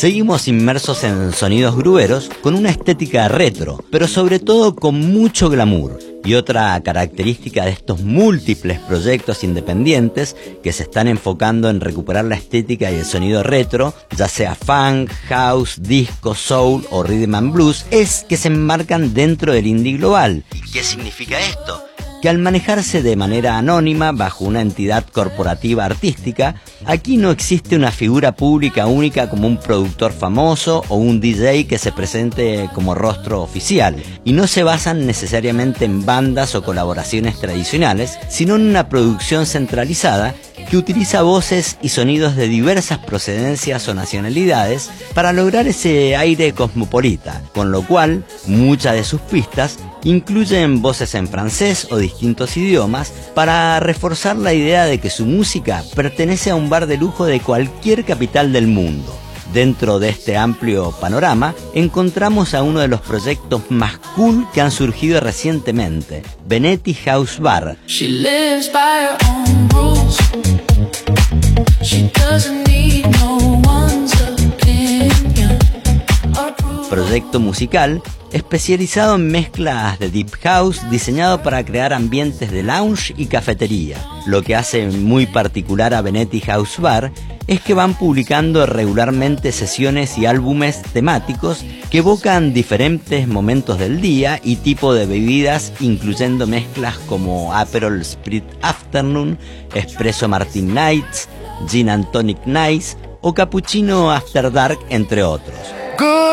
Seguimos inmersos en sonidos grueros con una estética retro, pero sobre todo con mucho glamour. Y otra característica de estos múltiples proyectos independientes que se están enfocando en recuperar la estética y el sonido retro, ya sea funk, house, disco, soul o rhythm and blues, es que se enmarcan dentro del indie global. ¿Y qué significa esto? Que al manejarse de manera anónima bajo una entidad corporativa artística, aquí no existe una figura pública única como un productor famoso o un DJ que se presente como rostro oficial, y no se basan necesariamente en bandas o colaboraciones tradicionales, sino en una producción centralizada que utiliza voces y sonidos de diversas procedencias o nacionalidades para lograr ese aire cosmopolita, con lo cual muchas de sus pistas incluyen voces en francés o distintos idiomas para reforzar la idea de que su música pertenece a un bar de lujo de cualquier capital del mundo. Dentro de este amplio panorama encontramos a uno de los proyectos más cool que han surgido recientemente, Benetti House Bar. She lives by her own rules. She doesn't need no one's opinion. Proyecto musical especializado en mezclas de deep house, diseñado para crear ambientes de lounge y cafetería. Lo que hace muy particular a Benetti House Bar es que van publicando regularmente sesiones y álbumes temáticos que evocan diferentes momentos del día y tipo de bebidas, incluyendo mezclas como Aperol Spritz Afternoon, Espresso Martini Nights, Gin and Tonic Nights o Cappuccino After Dark, entre otros.